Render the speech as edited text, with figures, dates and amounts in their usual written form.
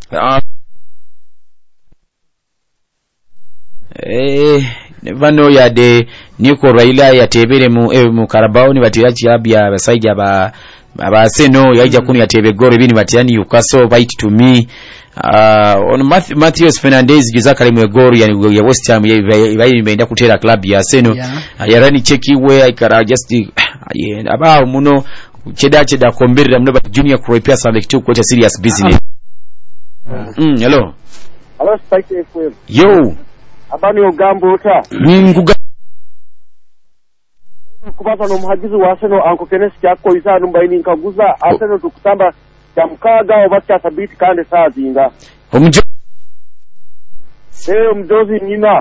Vano yade Niko Raila yatebere mu Carabao ni batira kirabya abasajja abaseno yaija kunu yatebe gore bini batiyani Newcastle bite to me on Matheus Fernandes gizakale mu goro ya West Ham yayimbenda kutera club ya Arsenal yarani chekiwe aikara just aba muno cheda kombirira muno but junior Croatia select to quite a serious business. Hello Spike FM. Yo abani ogambo ota nguga kubata no muhagizi wa Arsenal anko Kenneth cyako isa numbaini nkaguza Arsenal tukutamba cyamkaga obatya sabiti kandi sazinga umjozi nyina